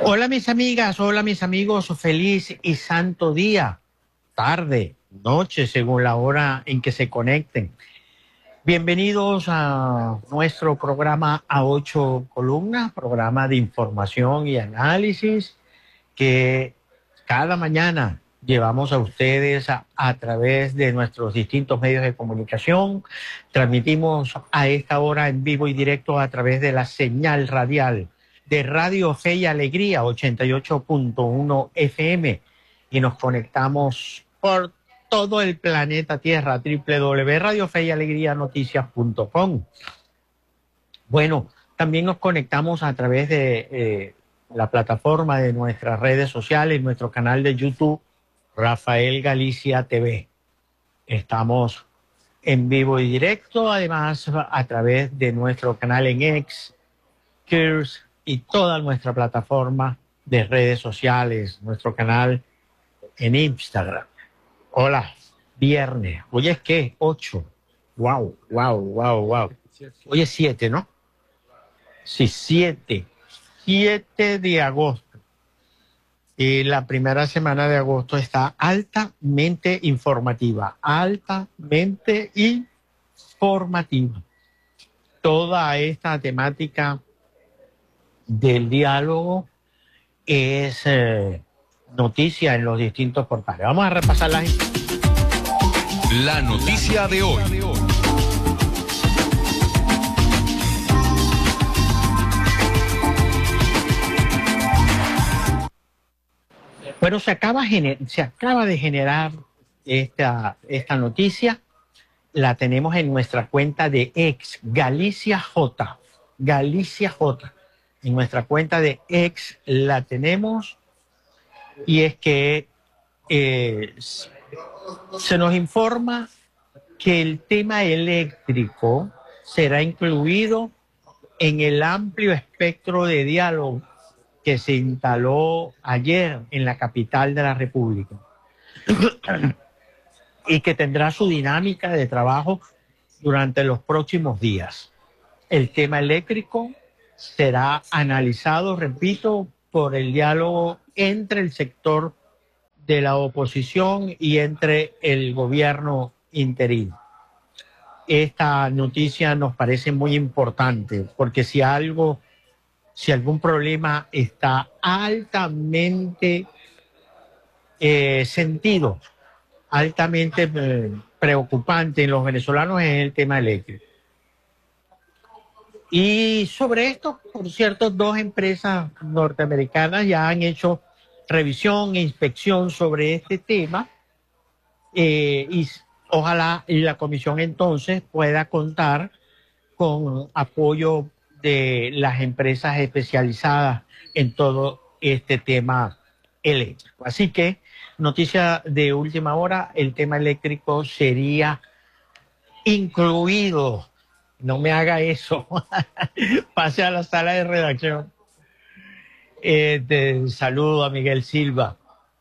Hola mis amigas, hola mis amigos, feliz y santo día, tarde, noche, según la hora en que se conecten. Bienvenidos a nuestro programa a 8 columnas, programa de información y análisis que cada mañana llevamos a ustedes a través de nuestros distintos medios de comunicación. Transmitimos a esta hora en vivo y directo a través de la señal radial de Radio Fe y Alegría 88.1 FM y nos conectamos por todo el planeta Tierra, www.radiofeyalegrianoticias.com. Bueno, también nos conectamos a través de la plataforma de nuestras redes sociales, nuestro canal de YouTube, Rafael Galicia TV. Estamos en vivo y directo, además a través de nuestro canal en X, Curse y toda nuestra plataforma de redes sociales, nuestro canal en Instagram. Hola, viernes. Hoy es ¿qué? 8. Wow. Hoy es 7, ¿no? Sí, 7 de agosto. Y la primera semana de agosto está altamente informativa. Toda esta temática del diálogo es noticia en los distintos portales. Vamos a repasar la noticia de hoy. Bueno, se acaba de generar esta noticia. La tenemos en nuestra cuenta de X, Galicia J. En nuestra cuenta de X la tenemos y es que se nos informa que el tema eléctrico será incluido en el amplio espectro de diálogo que se instaló ayer en la capital de la República y que tendrá su dinámica de trabajo durante los próximos días. El tema eléctrico será analizado, repito, por el diálogo entre el sector de la oposición y entre el gobierno interino. Esta noticia nos parece muy importante porque si algún problema está altamente sentido, altamente preocupante en los venezolanos es el tema eléctrico. Y sobre esto, por cierto, 2 empresas norteamericanas ya han hecho revisión e inspección sobre este tema y ojalá la comisión entonces pueda contar con apoyo de las empresas especializadas en todo este tema eléctrico. Así que, noticia de última hora, el tema eléctrico sería incluido. No me haga eso. Pase a la sala de redacción. Saludo a Miguel Silva,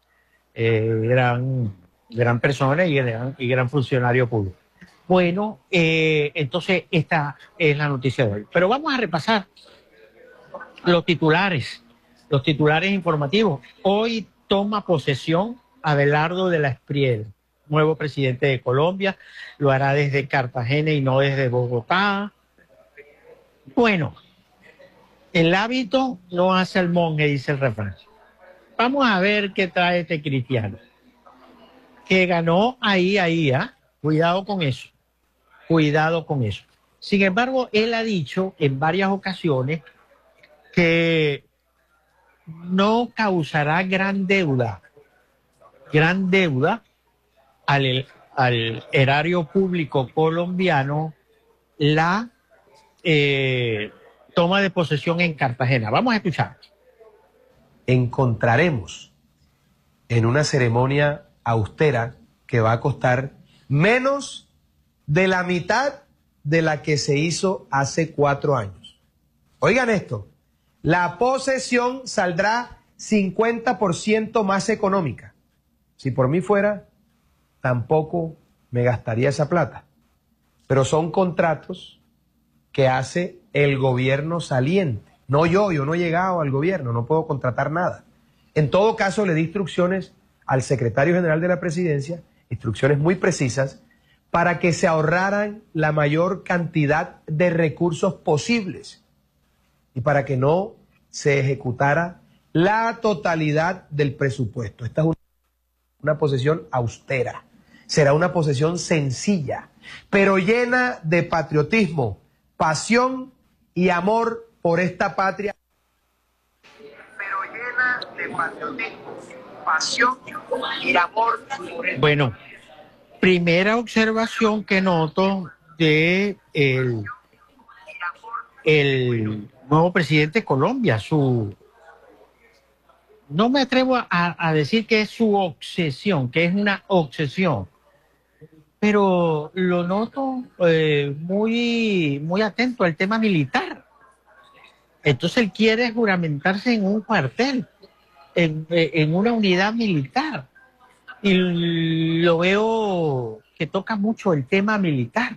gran persona y gran funcionario público. Bueno, entonces esta es la noticia de hoy. Pero vamos a repasar los titulares informativos. Hoy toma posesión Abelardo de la Espriel, nuevo presidente de Colombia. Lo hará desde Cartagena y no desde Bogotá. Bueno, el hábito no hace al monje, dice el refrán. Vamos a ver qué trae este cristiano. Que ganó ahí, ¿ah? Cuidado con eso. Sin embargo, él ha dicho en varias ocasiones que no causará gran deuda al erario público colombiano la toma de posesión en Cartagena. Vamos a escuchar. Encontraremos en una ceremonia austera que va a costar menos de la mitad de la que se hizo hace 4 años. Oigan esto, la posesión saldrá 50% más económica. Si por mí fuera, tampoco me gastaría esa plata. Pero son contratos que hace el gobierno saliente. No yo no he llegado al gobierno, no puedo contratar nada. En todo caso, le di instrucciones al secretario general de la presidencia, instrucciones muy precisas, para que se ahorraran la mayor cantidad de recursos posibles y para que no se ejecutara la totalidad del presupuesto. Esta es una posesión austera, será una posesión sencilla, pero llena de patriotismo, pasión y amor por esta patria. Pero llena de patriotismo, pasión y amor por esta. Bueno, primera observación que noto de el nuevo presidente de Colombia, no me atrevo a decir que es su obsesión, que es una obsesión, pero lo noto muy atento al tema militar. Entonces él quiere juramentarse en un cuartel, en una unidad militar. Y lo veo que toca mucho el tema militar.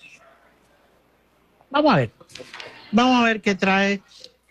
Vamos a ver qué trae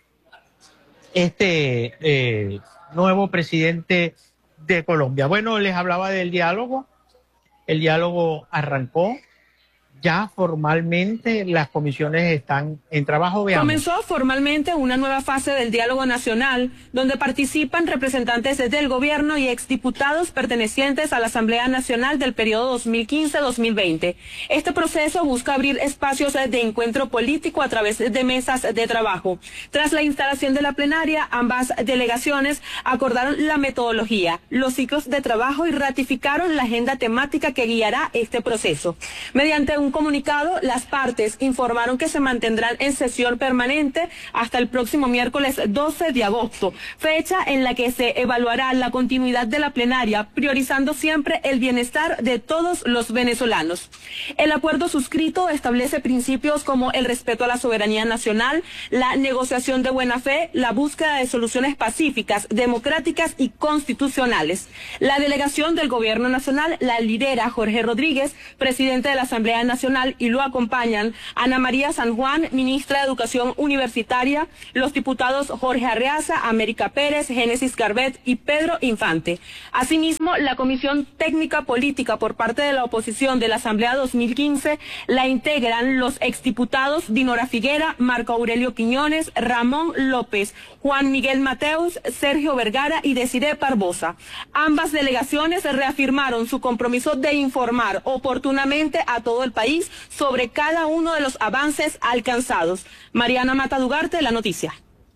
este nuevo presidente de Colombia. Bueno, les hablaba del diálogo. El diálogo arrancó. Ya formalmente las comisiones están en trabajo. Veamos. Comenzó formalmente una nueva fase del diálogo nacional, donde participan representantes del gobierno y exdiputados pertenecientes a la Asamblea Nacional del periodo 2015-2020. Este proceso busca abrir espacios de encuentro político a través de mesas de trabajo. Tras la instalación de la plenaria, ambas delegaciones acordaron la metodología, los ciclos de trabajo y ratificaron la agenda temática que guiará este proceso. Mediante un comunicado, las partes informaron que se mantendrán en sesión permanente hasta el próximo miércoles 12 de agosto, fecha en la que se evaluará la continuidad de la plenaria, priorizando siempre el bienestar de todos los venezolanos. El acuerdo suscrito establece principios como el respeto a la soberanía nacional, la negociación de buena fe, la búsqueda de soluciones pacíficas, democráticas y constitucionales. La delegación del Gobierno Nacional la lidera Jorge Rodríguez, presidente de la Asamblea Nacional, y lo acompañan Ana María San Juan, ministra de Educación Universitaria, los diputados Jorge Arreaza, América Pérez, Génesis Garbet y Pedro Infante. Asimismo, la Comisión Técnica Política por parte de la oposición de la Asamblea 2015 la integran los exdiputados Dinora Figuera, Marco Aurelio Quiñones, Ramón López, Juan Miguel Mateus, Sergio Vergara y Desiree Barbosa. Ambas delegaciones reafirmaron su compromiso de informar oportunamente a todo el país sobre cada uno de los avances alcanzados. Mariana Mata Dugarte, La Noticia.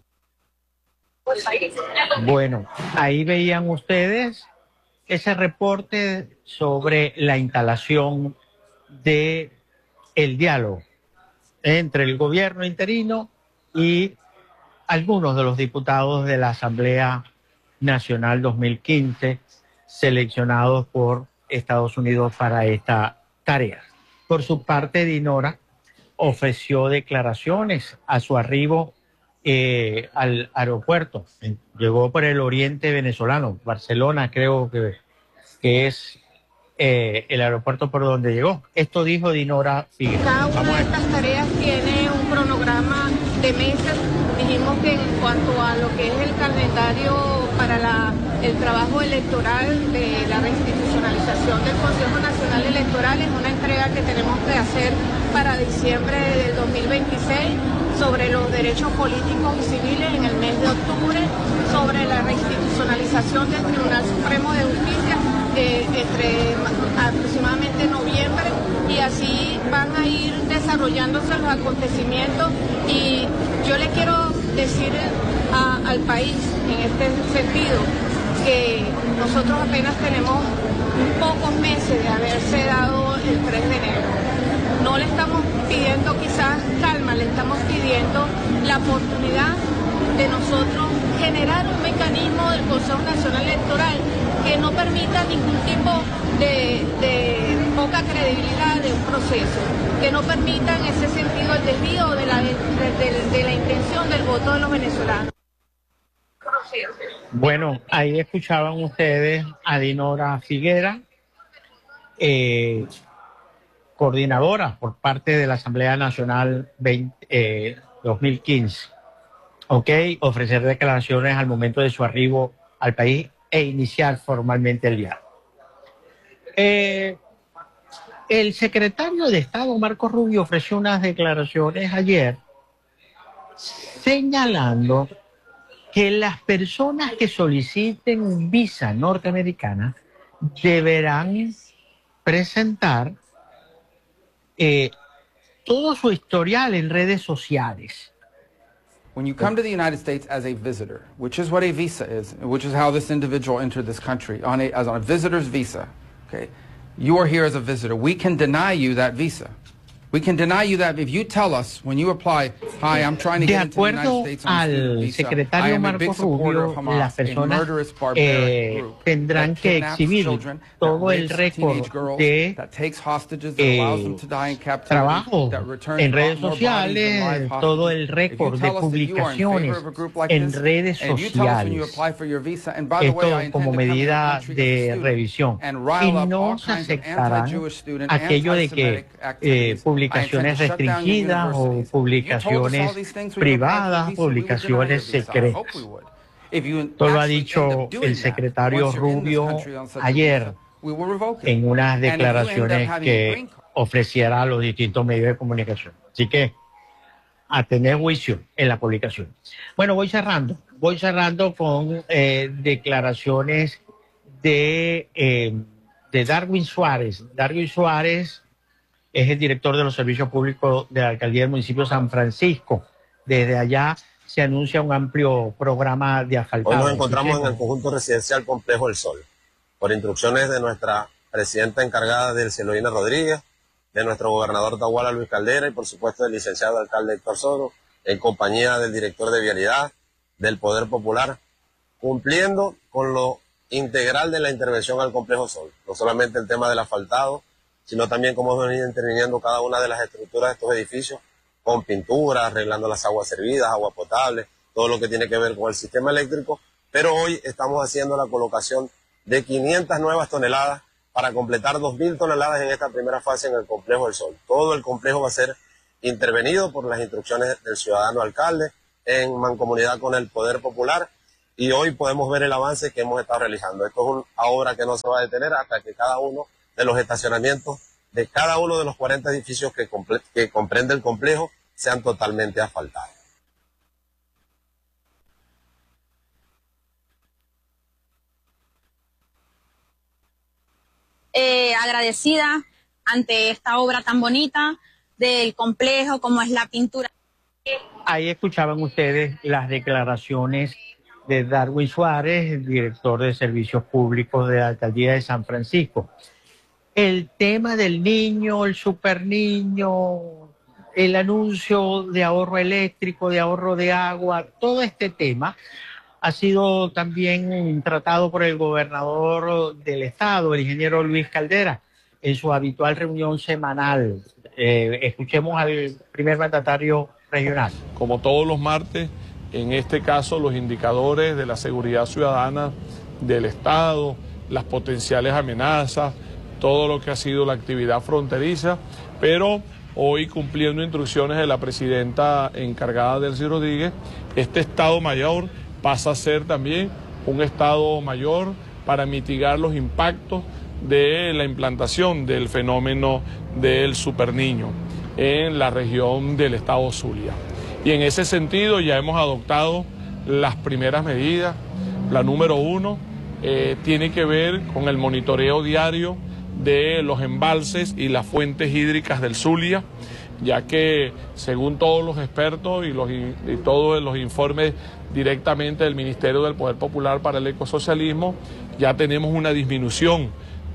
Bueno, ahí veían ustedes ese reporte sobre la instalación de el diálogo entre el gobierno interino y algunos de los diputados de la Asamblea Nacional 2015 seleccionados por Estados Unidos para esta tarea. Por su parte, Dinora ofreció declaraciones a su arribo al aeropuerto. Llegó por el oriente venezolano, Barcelona creo que es el aeropuerto por donde llegó. Esto dijo Dinora Figueroa. Cada una de estas tareas tiene un cronograma de meses. Dijimos que en cuanto a lo que es el calendario para el trabajo electoral de la reinstitucionalización del Consejo Nacional Electoral, es una entrega que tenemos que hacer para diciembre del 2026 sobre los derechos políticos y civiles en el mes de octubre, sobre la reinstitucionalización del Tribunal Supremo de Justicia entre aproximadamente noviembre, y así van a ir desarrollándose los acontecimientos. Y yo le quiero decir al país en este sentido que nosotros apenas tenemos pocos meses de haberse dado el 3 de enero. No le estamos pidiendo quizás calma, le estamos pidiendo la oportunidad de nosotros generar un mecanismo del Consejo Nacional Electoral que no permita ningún tipo de poca credibilidad de un proceso, que no permita en ese sentido el desvío de la intención del voto de los venezolanos. Bueno, ahí escuchaban ustedes a Dinora Figuera, coordinadora por parte de la Asamblea Nacional 2015. ¿ok? Ofrecer declaraciones al momento de su arribo al país e iniciar formalmente el diálogo. El secretario de Estado, Marco Rubio, ofreció unas declaraciones ayer señalando que las personas que soliciten visa norteamericana deberán presentar todo su historial en redes sociales. When you come to the United States as a visitor, which is what a visa is, which is how this individual entered this country, as on a visitor's visa, okay? You are here as a visitor. We can deny you that visa. We can deny you that if you tell us when you apply, hi, I'm trying to get into the United States on a student visa. I am a big supporter of Hamas, a murderous, barbaric group tendrán que exhibir todo el récord de trabajo en redes sociales, todo el récord de publicaciones en redes sociales. Esto como medida de revisión. Y no se aceptará aquello de que publicaciones restringidas o publicaciones privadas, publicaciones secretas. Esto lo ha dicho el secretario Rubio ayer en unas declaraciones que ofreciera a los distintos medios de comunicación. Así que a tener juicio en la publicación. Bueno, voy cerrando con declaraciones de Darwin Suárez. Darwin Suárez es el director de los servicios públicos de la alcaldía del municipio de San Francisco. Desde allá se anuncia un amplio programa de asfaltado. Hoy nos encontramos en el conjunto residencial Complejo del Sol, por instrucciones de nuestra presidenta encargada del Celoína Rodríguez, de nuestro gobernador Tahuala Luis Caldera y por supuesto del licenciado alcalde Héctor Soro, en compañía del director de Vialidad, del Poder Popular, cumpliendo con lo integral de la intervención al Complejo Sol. No solamente el tema del asfaltado, sino también cómo hemos venido interviniendo cada una de las estructuras de estos edificios, con pintura, arreglando las aguas servidas, agua potable, todo lo que tiene que ver con el sistema eléctrico. Pero hoy estamos haciendo la colocación de 500 nuevas toneladas para completar 2.000 toneladas en esta primera fase en el Complejo del Sol. Todo el complejo va a ser intervenido por las instrucciones del ciudadano alcalde en mancomunidad con el Poder Popular, y hoy podemos ver el avance que hemos estado realizando. Esto es una obra que no se va a detener hasta que cada uno de los estacionamientos de cada uno de los 40 edificios que comprende el complejo sean totalmente asfaltados. Agradecida ante esta obra tan bonita del complejo como es la pintura. Ahí escuchaban ustedes las declaraciones de Darwin Suárez, el director de Servicios Públicos de la Alcaldía de San Francisco. El tema del niño, el super niño, el anuncio de ahorro eléctrico, de ahorro de agua, todo este tema ha sido también tratado por el gobernador del estado, el ingeniero Luis Caldera, en su habitual reunión semanal. Escuchemos al primer mandatario regional. Como todos los martes, en este caso los indicadores de la seguridad ciudadana del estado, las potenciales amenazas, todo lo que ha sido la actividad fronteriza, pero hoy cumpliendo instrucciones de la presidenta encargada Delcy Rodríguez, este Estado Mayor pasa a ser también un Estado Mayor para mitigar los impactos de la implantación del fenómeno del superniño en la región del estado Zulia. Y en ese sentido ya hemos adoptado las primeras medidas. La número 1 tiene que ver con el monitoreo diario de los embalses y las fuentes hídricas del Zulia, ya que según todos los expertos y todos los informes directamente del Ministerio del Poder Popular para el Ecosocialismo, ya tenemos una disminución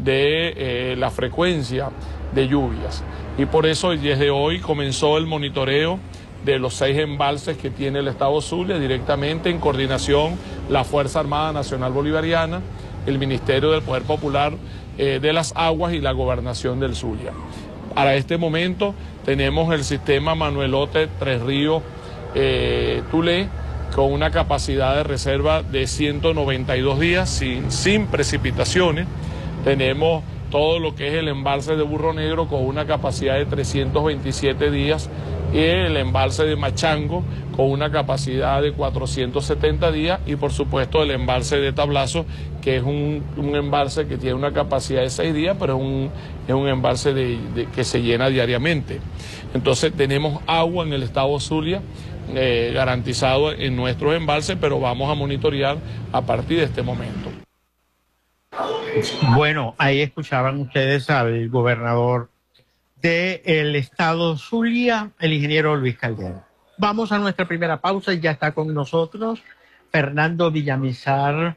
de la frecuencia de lluvias. Y por eso desde hoy comenzó el monitoreo de los 6 embalses que tiene el estado Zulia, directamente en coordinación la Fuerza Armada Nacional Bolivariana, el Ministerio del Poder Popular de las Aguas y la Gobernación del Zulia. Para este momento tenemos el sistema Manuelote Tres Ríos Tulé, con una capacidad de reserva de 192 días sin precipitaciones. Tenemos todo lo que es el embalse de Burro Negro con una capacidad de 327 días y el embalse de Machango con una capacidad de 470 días y por supuesto el embalse de Tablazo, que es un embalse que tiene una capacidad de 6 días, pero es un embalse que se llena diariamente. Entonces tenemos agua en el estado Zulia garantizado en nuestros embalses, pero vamos a monitorear a partir de este momento. Bueno, ahí escuchaban ustedes al gobernador del estado Zulia, el ingeniero Luis Caldera. Vamos a nuestra primera pausa y ya está con nosotros Fernando Villamizar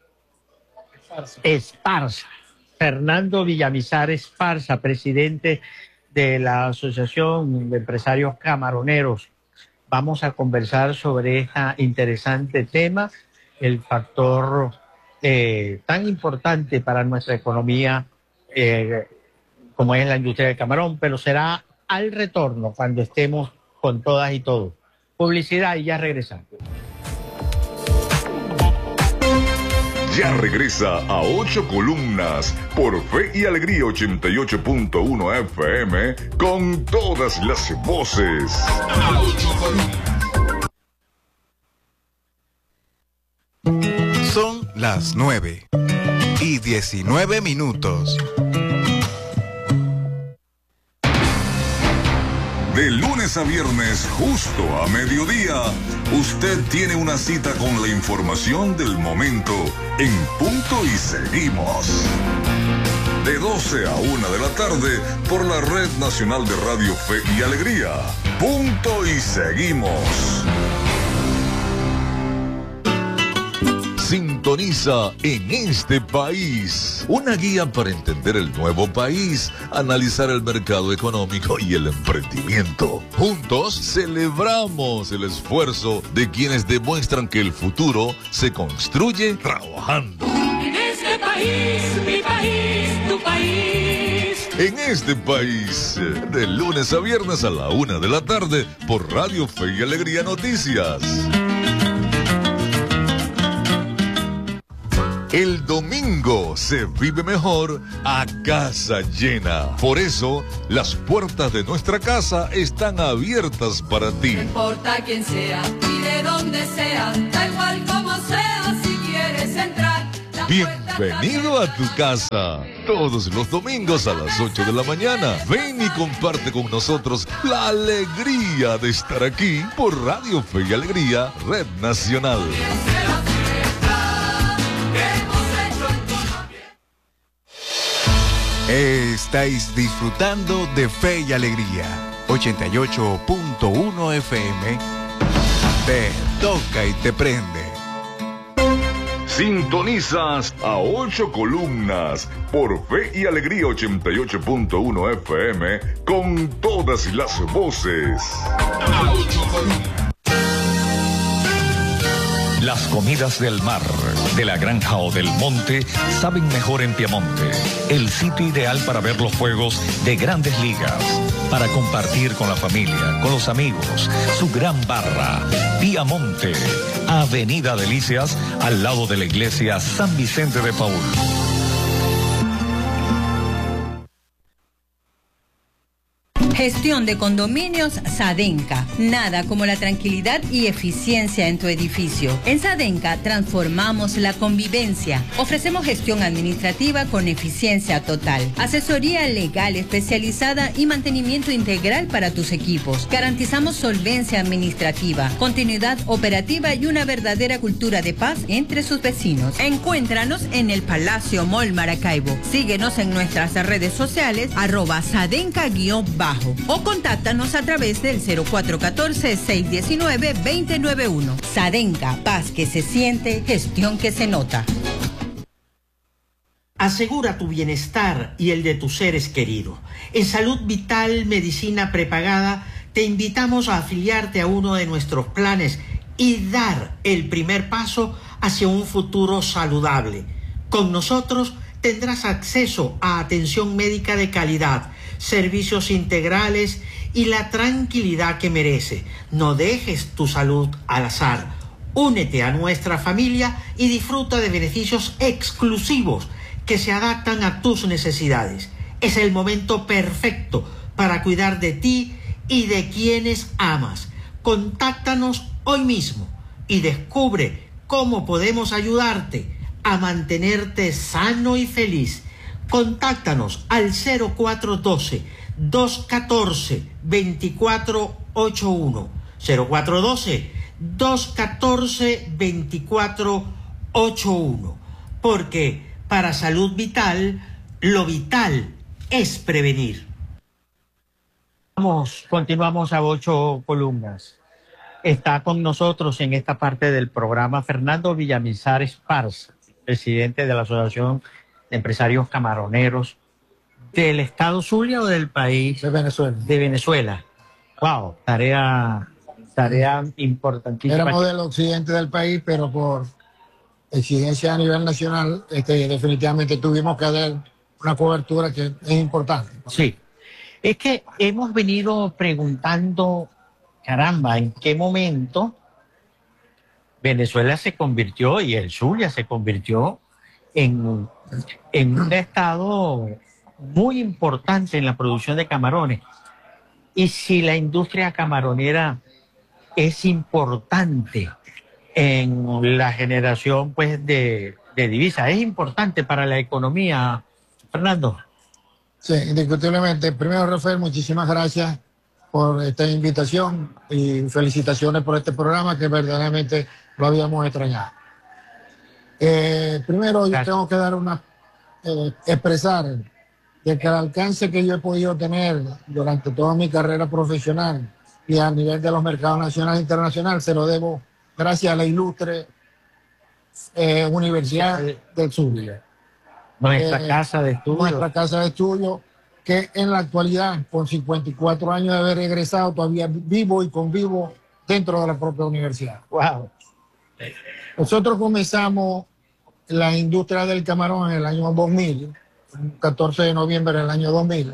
Esparza. Fernando Villamizar Esparza, presidente de la Asociación de Empresarios Camaroneros. Vamos a conversar sobre este interesante tema, el factor tan importante para nuestra economía como es la industria del camarón, pero será al retorno cuando estemos con todas y todos. Publicidad y ya regresamos. Ya regresa a 8 columnas por Fe y Alegría 88.1 FM con todas las voces. Son las 9:19. De lunes a viernes, justo a mediodía, usted tiene una cita con la información del momento en Punto y Seguimos. De 12 a 1 de la tarde por la Red Nacional de Radio Fe y Alegría. Punto y Seguimos. Sintoniza En Este País, una guía para entender el nuevo país, analizar el mercado económico y el emprendimiento. Juntos celebramos el esfuerzo de quienes demuestran que el futuro se construye trabajando. En este país, mi país, tu país. En Este País, de lunes a viernes a la 1 de la tarde por Radio Fe y Alegría Noticias. El domingo se vive mejor a casa llena. Por eso, las puertas de nuestra casa están abiertas para ti. No importa quién sea y de dónde sea, da igual como sea, si quieres entrar. Bienvenido a tu casa. Todos los domingos a las 8 de la mañana. Ven y comparte con nosotros la alegría de estar aquí por Radio Fe y Alegría, Red Nacional. Estáis disfrutando de Fe y Alegría 88.1 FM. Te toca y te prende. Sintonizas a 8 columnas por Fe y Alegría 88.1 FM con todas las voces. Las comidas del mar, de la granja o del monte saben mejor en Piamonte. El sitio ideal para ver los juegos de Grandes Ligas. Para compartir con la familia, con los amigos. Su gran barra, Piamonte. Avenida Delicias, al lado de la iglesia San Vicente de Paúl. Gestión de condominios Sadenca. Nada como la tranquilidad y eficiencia en tu edificio. En Sadenca transformamos la convivencia. Ofrecemos gestión administrativa con eficiencia total, asesoría legal especializada y mantenimiento integral para tus equipos. Garantizamos solvencia administrativa, continuidad operativa y una verdadera cultura de paz entre sus vecinos. Encuéntranos en el Palacio Mall Maracaibo. Síguenos en nuestras redes sociales @Sadenca_bajo. O contáctanos a través del 0414-619-2091. Sadenca, paz que se siente, gestión que se nota. Asegura tu bienestar y el de tus seres queridos. En Salud Vital Medicina Prepagada te invitamos a afiliarte a uno de nuestros planes y dar el primer paso hacia un futuro saludable. Con nosotros tendrás acceso a atención médica de calidad, servicios integrales y la tranquilidad que merece. No dejes tu salud al azar. Únete a nuestra familia y disfruta de beneficios exclusivos que se adaptan a tus necesidades. Es el momento perfecto para cuidar de ti y de quienes amas. Contáctanos hoy mismo y descubre cómo podemos ayudarte a mantenerte sano y feliz. Contáctanos al 0412-214-2481. 0412-214-2481. Porque para salud vital, lo vital es prevenir. Continuamos a 8 columnas. Está con nosotros en esta parte del programa Fernando Villamizar Esparza, presidente de la Asociación de Empresarios Camaroneros del Estado Zulia o del país de Venezuela. De Venezuela. Wow, tarea importantísima. Éramos del occidente del país, pero por exigencia a nivel nacional, definitivamente tuvimos que dar una cobertura que es importante. Sí. Es que hemos venido preguntando, caramba, ¿en qué momento Venezuela se convirtió y el Zulia se convirtió en un estado muy importante en la producción de camarones? Y si la industria camaronera es importante en la generación pues de divisas, es importante para la economía, Fernando. Sí, indiscutiblemente. Primero, Rafael, muchísimas gracias por esta invitación y felicitaciones por este programa que verdaderamente lo habíamos extrañado. Primero, yo tengo que dar expresar de que el alcance que yo he podido tener durante toda mi carrera profesional y a nivel de los mercados nacional e internacional se lo debo gracias a la ilustre Universidad del Zulia. Nuestra casa de estudio. Nuestra casa de estudio, que en la actualidad, con 54 años de haber egresado, todavía vivo y convivo dentro de la propia universidad. Wow. Nosotros comenzamos la industria del camarón en el año 2000, el 14 de noviembre del año 2000,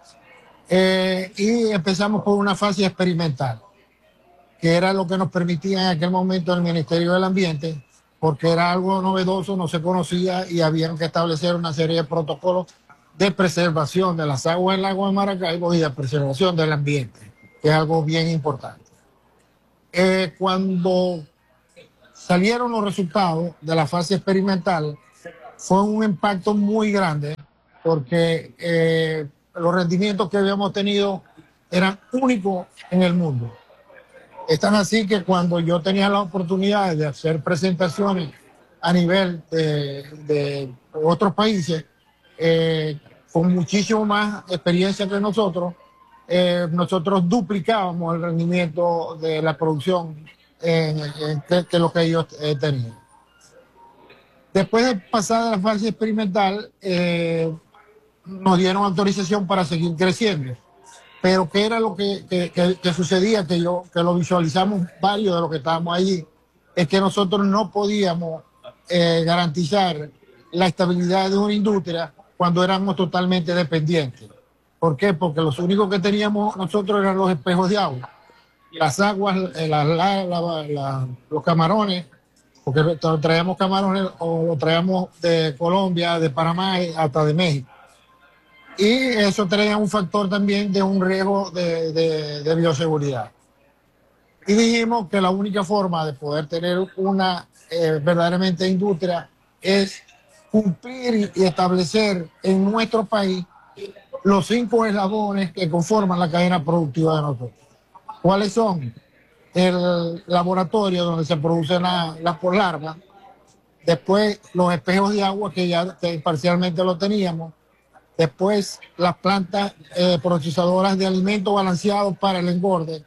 y empezamos por una fase experimental, que era lo que nos permitía en aquel momento el Ministerio del Ambiente, porque era algo novedoso, no se conocía y habían que establecer una serie de protocolos de preservación de las aguas del lago de Maracaibo y de preservación del ambiente, que es algo bien importante. Cuando salieron los resultados de la fase experimental, fue un impacto muy grande, porque los rendimientos que habíamos tenido eran únicos en el mundo. Es tan así que cuando yo tenía la oportunidad de hacer presentaciones a nivel de otros países, con muchísimo más experiencia que nosotros duplicábamos el rendimiento de la producción que lo que ellos tenían. Después de pasar la fase experimental, nos dieron autorización para seguir creciendo. Pero ¿qué era lo que sucedía? Que lo visualizamos varios de los que estábamos allí, es que nosotros no podíamos garantizar la estabilidad de una industria cuando éramos totalmente dependientes. ¿Por qué? Porque los únicos que teníamos nosotros eran los espejos de agua. Las aguas, los camarones, porque traíamos camarones o lo traíamos de Colombia, de Panamá, hasta de México. Y eso traía un factor también de un riesgo de bioseguridad. Y dijimos que la única forma de poder tener una verdaderamente industria es cumplir y establecer en nuestro país los 5 eslabones que conforman la cadena productiva de nosotros. ¿Cuáles son? El laboratorio donde se producen las larvas, después los espejos de agua que parcialmente lo teníamos, después las plantas procesadoras de alimentos balanceados para el engorde,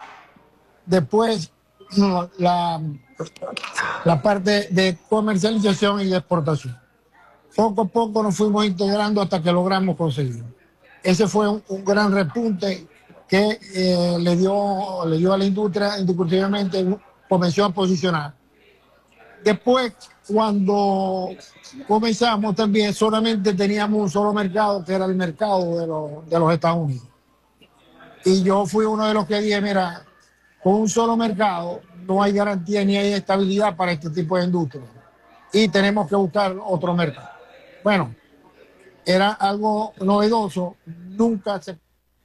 después la parte de comercialización y de exportación. Poco a poco nos fuimos integrando hasta que logramos conseguirlo. Ese fue un gran repunte que le dio a la industria, indiscutiblemente comenzó a posicionar. Después, cuando comenzamos también, solamente teníamos un solo mercado, que era el mercado de los Estados Unidos. Y yo fui uno de los que dije, mira, con un solo mercado no hay garantía ni hay estabilidad para este tipo de industria. Y tenemos que buscar otro mercado. Bueno, era algo novedoso, nunca se...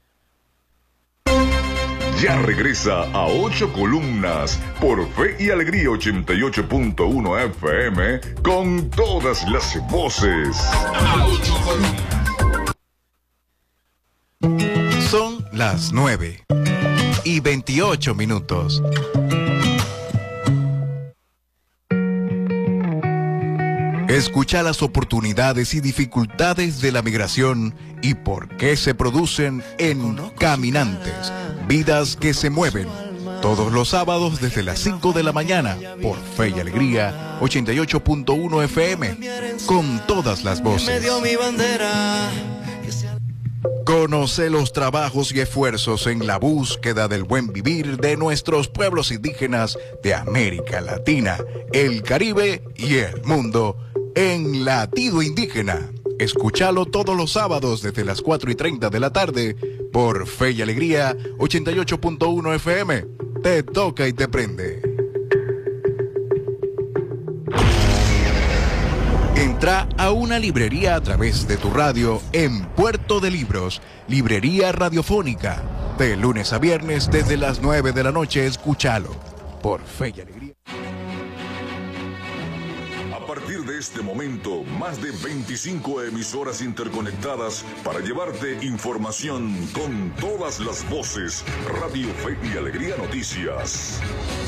Ya regresa a 8 columnas por Fe y Alegría 88.1 FM con todas las voces. Son las 9:28. Escucha las oportunidades y dificultades de la migración y por qué se producen en Caminantes, vidas que se mueven. Todos los sábados desde las 5 de la mañana por Fe y Alegría 88.1 FM con todas las voces. Conoce los trabajos y esfuerzos en la búsqueda del buen vivir de nuestros pueblos indígenas de América Latina, el Caribe y el mundo en Latido Indígena. Escúchalo todos los sábados desde las 4:30 de la tarde por Fe y Alegría 88.1 FM. Te toca y te prende. Entra a una librería a través de tu radio en Puerto de Libros, librería radiofónica. De lunes a viernes desde las 9 de la noche, escúchalo por Fe y Alegría. A partir de este momento, más de 25 emisoras interconectadas para llevarte información con todas las voces. Radio Fe y Alegría Noticias.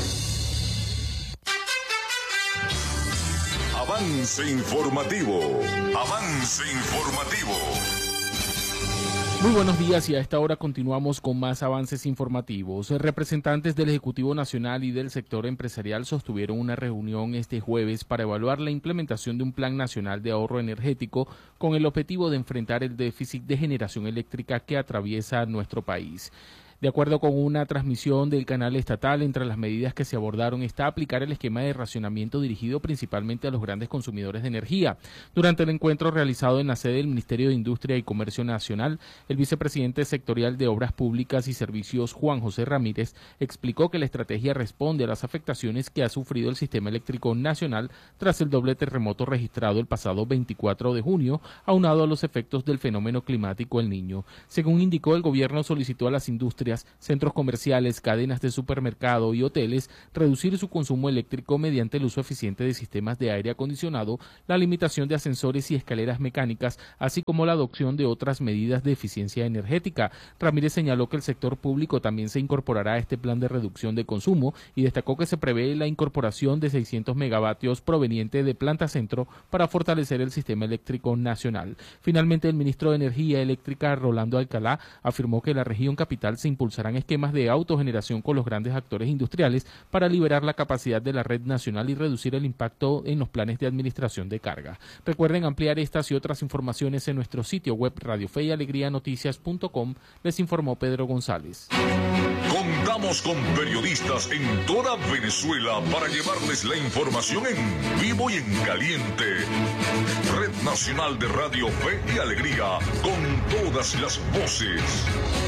Avance informativo. Avance informativo. Muy buenos días y a esta hora continuamos con más avances informativos. Representantes del Ejecutivo Nacional y del sector empresarial sostuvieron una reunión este jueves para evaluar la implementación de un Plan Nacional de Ahorro Energético con el objetivo de enfrentar el déficit de generación eléctrica que atraviesa nuestro país. De acuerdo con una transmisión del canal estatal, entre las medidas que se abordaron está aplicar el esquema de racionamiento dirigido principalmente a los grandes consumidores de energía. Durante el encuentro realizado en la sede del Ministerio de Industria y Comercio Nacional, el vicepresidente sectorial de Obras Públicas y Servicios, Juan José Ramírez, explicó que la estrategia responde a las afectaciones que ha sufrido el sistema eléctrico nacional tras el doble terremoto registrado el pasado 24 de junio, aunado a los efectos del fenómeno climático El Niño. Según indicó, el gobierno solicitó a las industrias, centros comerciales, cadenas de supermercado y hoteles reducir su consumo eléctrico mediante el uso eficiente de sistemas de aire acondicionado, la limitación de ascensores y escaleras mecánicas, así como la adopción de otras medidas de eficiencia energética. Ramírez señaló que el sector público también se incorporará a este plan de reducción de consumo y destacó que se prevé la incorporación de 600 megavatios proveniente de Planta Centro para fortalecer el sistema eléctrico nacional. Finalmente, el ministro de Energía Eléctrica, Rolando Alcalá, afirmó que la región capital se impulsarán esquemas de autogeneración con los grandes actores industriales para liberar la capacidad de la red nacional y reducir el impacto en los planes de administración de carga. Recuerden ampliar estas y otras informaciones en nuestro sitio web radiofeyalegrianoticias.com. Les informó Pedro González. Contamos con periodistas en toda Venezuela para llevarles la información en vivo y en caliente. Red Nacional de Radio Fe y Alegría, con todas las voces.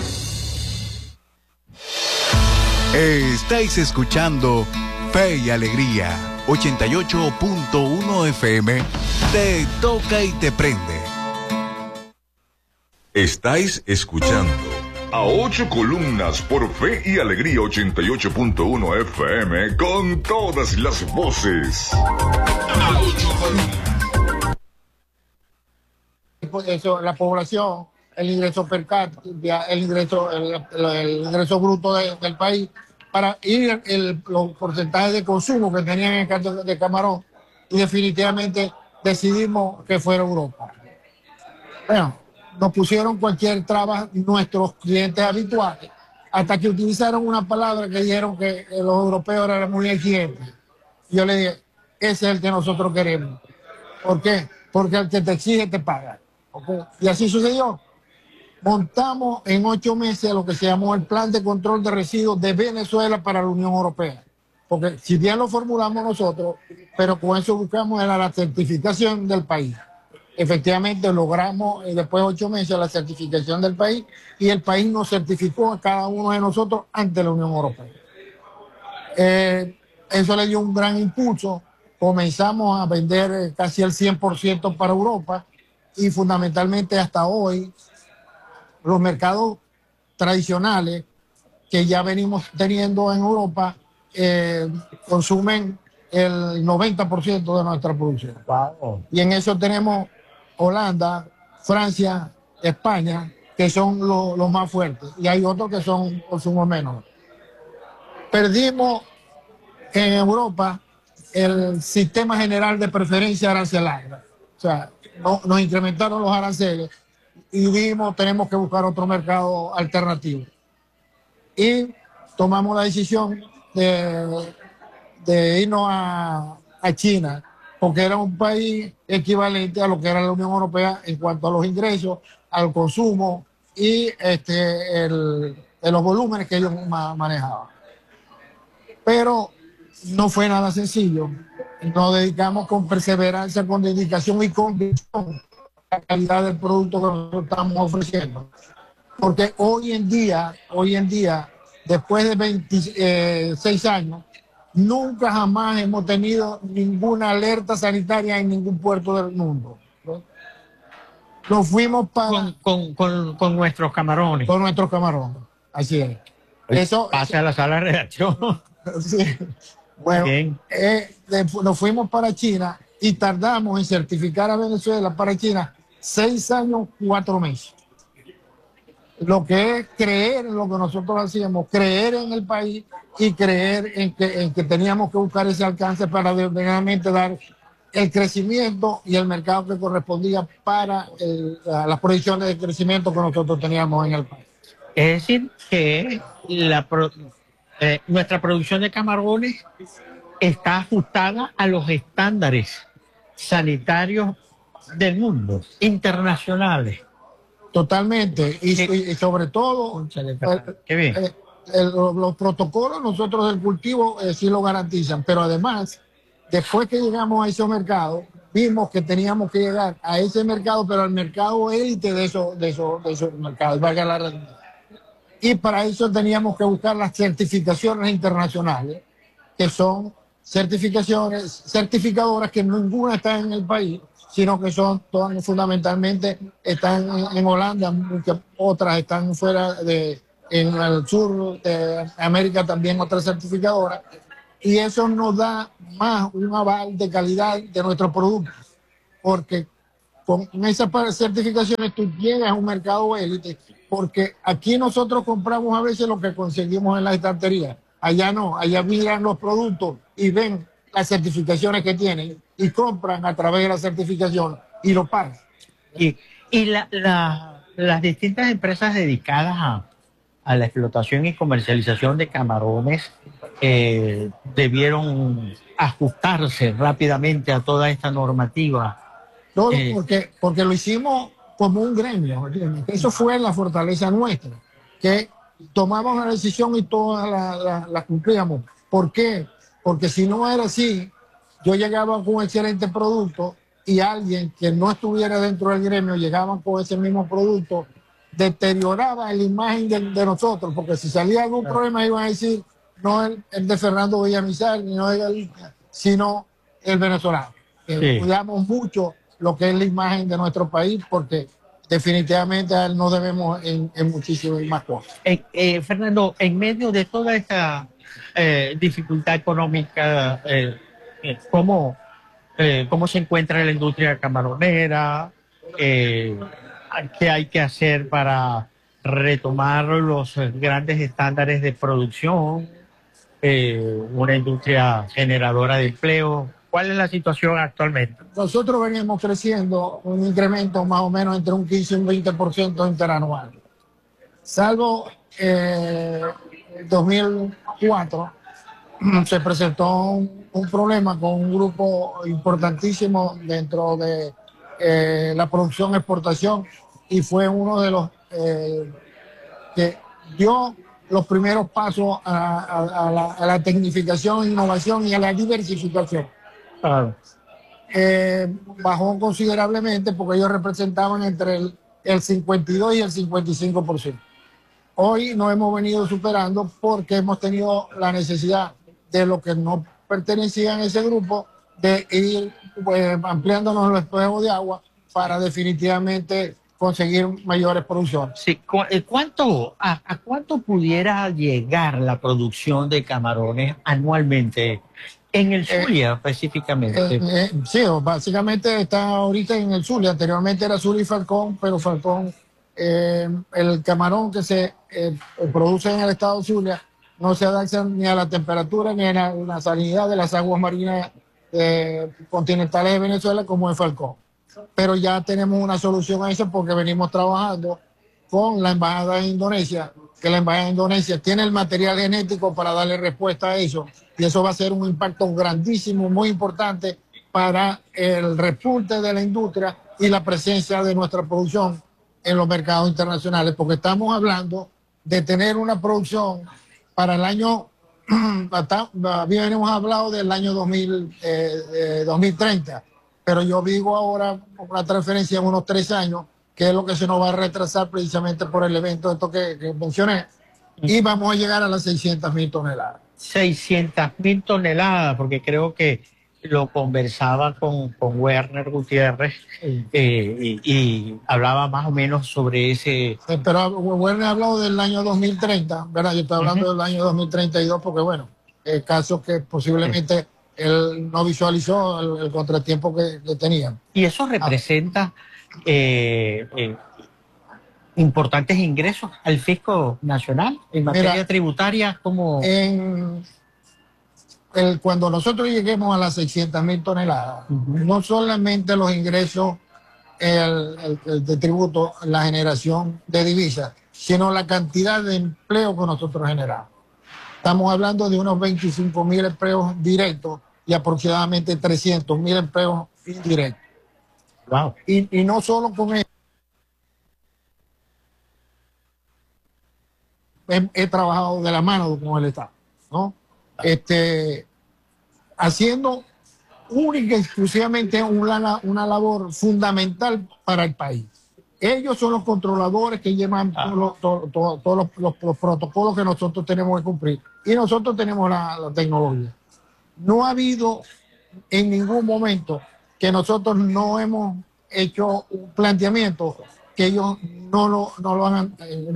Estáis escuchando Fe y Alegría 88.1 FM. Te toca y te prende. Estáis escuchando a 8 columnas por Fe y Alegría 88.1 FM con todas las voces. Eso, la población, el ingreso per cápita, el ingreso bruto del país, para ir los porcentajes de consumo que tenían en el canto de Camarón, y definitivamente decidimos que fuera Europa. Bueno, nos pusieron cualquier traba nuestros clientes habituales, hasta que utilizaron una palabra que dijeron que los europeos eran muy exigentes. Yo le dije, ese es el que nosotros queremos. ¿Por qué? Porque el que te exige te paga. ¿Okay? Y así sucedió. Montamos en 8 meses lo que se llamó el Plan de Control de Residuos de Venezuela para la Unión Europea. Porque si bien lo formulamos nosotros, pero con eso buscamos era la certificación del país. Efectivamente logramos después de 8 meses la certificación del país, y el país nos certificó a cada uno de nosotros ante la Unión Europea. Eso le dio un gran impulso. Comenzamos a vender casi el 100% para Europa, y fundamentalmente hasta hoy los mercados tradicionales que ya venimos teniendo en Europa consumen el 90% de nuestra producción. Wow. Y en eso tenemos Holanda, Francia, España, que son los más fuertes, y hay otros que son consumo menos. Perdimos en Europa el sistema general de preferencia arancelaria. O sea, nos incrementaron los aranceles y tenemos que buscar otro mercado alternativo. Y tomamos la decisión de irnos a China, porque era un país equivalente a lo que era la Unión Europea en cuanto a los ingresos, al consumo y los volúmenes que ellos manejaban. Pero no fue nada sencillo. Nos dedicamos con perseverancia, con dedicación y convicción a la calidad del producto que nosotros estamos ofreciendo. Porque hoy en día, después de 26 años, nunca jamás hemos tenido ninguna alerta sanitaria en ningún puerto del mundo. Nos fuimos para... Con nuestros camarones. Con nuestros camarones, así es. Eso, pase a la sala de redacción. Sí. Bueno, nos fuimos para China y tardamos en certificar a Venezuela para China 6 años, 4 meses. Lo que es creer en lo que nosotros hacíamos, creer en el país y creer en que teníamos que buscar ese alcance para verdaderamente dar el crecimiento y el mercado que correspondía para las proyecciones de crecimiento que nosotros teníamos en el país. Es decir, que nuestra producción de camarones está ajustada a los estándares sanitarios del mundo, internacionales. Totalmente, y sobre todo qué bien. Los protocolos nosotros del cultivo sí lo garantizan, pero además, después que llegamos a ese mercado, vimos que teníamos que llegar a ese mercado, pero al mercado élite de esos mercados, valga la redundancia. Y para eso teníamos que buscar las certificaciones internacionales, que son certificadoras que ninguna está en el país, sino que son todas fundamentalmente están en Holanda, muchas otras están fuera en el sur de América también otras certificadoras, y eso nos da más un aval de calidad de nuestros productos, porque con esas certificaciones tú llegas a un mercado élite, porque aquí nosotros compramos a veces lo que conseguimos en la estantería, allá no, allá miran los productos y ven las certificaciones que tienen y compran a través de la certificación y lo pagan. Y las distintas empresas dedicadas a la explotación y comercialización de camarones debieron ajustarse rápidamente a toda esta normativa. Todo porque lo hicimos como un gremio, ¿entiendes? Eso fue la fortaleza nuestra, que tomamos la decisión y todas la cumplíamos. ¿Por qué? Porque si no era así, yo llegaba con un excelente producto y alguien que no estuviera dentro del gremio llegaba con ese mismo producto, deterioraba la imagen de nosotros, porque si salía algún problema iban a decir no el de Fernando Villamizar, no el, sino el venezolano. Sí. Cuidamos mucho lo que es la imagen de nuestro país, porque definitivamente a él no debemos en muchísimas más cosas. Fernando, en medio de toda esta dificultad económica, ¿cómo se encuentra la industria camaronera? ¿Qué hay que hacer para retomar los grandes estándares de producción? Una industria generadora de empleo. ¿Cuál es la situación actualmente? Nosotros venimos creciendo un incremento más o menos entre un 15 y un 20% interanual. Salvo 2004, se presentó un problema con un grupo importantísimo dentro de la producción-exportación, y fue uno de los que dio los primeros pasos a la tecnificación, innovación y a la diversificación. Claro. Bajó considerablemente porque ellos representaban entre el 52 y el 55%. Hoy nos hemos venido superando porque hemos tenido la necesidad de lo que no pertenecían a ese grupo de ir ampliándonos los espejos de agua para definitivamente conseguir mayores producciones. Sí, ¿a cuánto pudiera llegar la producción de camarones anualmente en el Zulia específicamente? Sí, básicamente está ahorita en el Zulia. Anteriormente era Zulia y Falcón, pero Falcón, el camarón que se produce en el estado Zulia no se adapta ni a la temperatura ni a la salinidad de las aguas marinas continentales de Venezuela como en Falcón. Pero ya tenemos una solución a eso porque venimos trabajando con la Embajada de Indonesia, que la Embajada de Indonesia tiene el material genético para darle respuesta a eso, y eso va a ser un impacto grandísimo, muy importante para el repunte de la industria y la presencia de nuestra producción en los mercados internacionales, porque estamos hablando de tener una producción para el año, habíamos hablado del año 2030, pero yo digo ahora una transferencia en unos 3 años, que es lo que se nos va a retrasar precisamente por el evento esto que mencioné, y vamos a llegar a las 600.000 toneladas. 600.000 toneladas, porque creo que lo conversaba con Werner Gutiérrez y hablaba más o menos sobre ese... Pero Werner ha hablado del año 2030, ¿verdad? Yo estoy hablando del año 2032 porque, bueno, el caso que posiblemente él no visualizó el contratiempo que tenía. Y eso representa importantes ingresos al fisco nacional en materia tributaria, como... Cuando nosotros lleguemos a las 600.000 toneladas, no solamente los ingresos de tributo, la generación de divisas, sino la cantidad de empleo que nosotros generamos. Estamos hablando de unos 25.000 empleos directos y aproximadamente 300.000 empleos indirectos. Wow. Y no solo con eso. He trabajado de la mano con el Estado, ¿no? Haciendo única y exclusivamente una labor fundamental para el país. Ellos son los controladores que llevan todos los protocolos que nosotros tenemos que cumplir, y nosotros tenemos la tecnología. No ha habido en ningún momento que nosotros no hemos hecho un planteamiento que ellos no lo hagan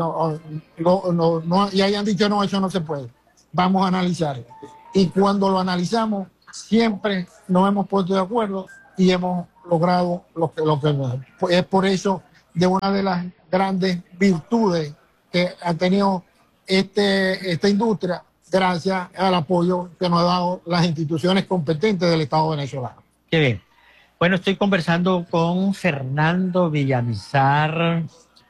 y hayan dicho no, eso no se puede. Vamos a analizar. Y cuando lo analizamos, siempre nos hemos puesto de acuerdo y hemos logrado lo que es por eso de una de las grandes virtudes que ha tenido esta industria, gracias al apoyo que nos han dado las instituciones competentes del Estado venezolano. Qué bien. Bueno, estoy conversando con Fernando Villamizar.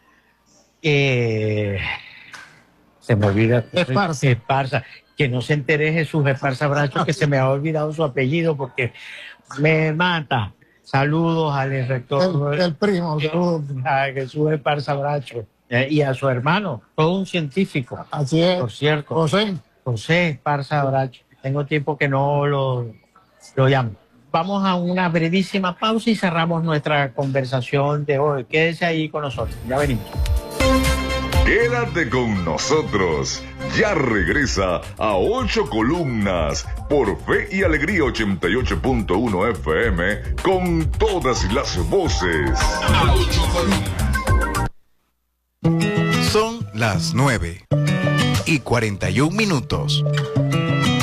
Se me olvida. Esparza. Que no se entere Jesús Esparza Bracho, que se me ha olvidado su apellido porque me mata. Saludos al rector. El primo. A Jesús Esparza Bracho. Y a su hermano, todo un científico. Así es. Por cierto. José Esparza Bracho. Tengo tiempo que no lo llamo. Vamos a una brevísima pausa y cerramos nuestra conversación de hoy. Quédese ahí con nosotros. Ya venimos. Quédate con nosotros. Ya regresa a 8 columnas por Fe y Alegría 88.1 FM con todas las voces. Son las 9:41.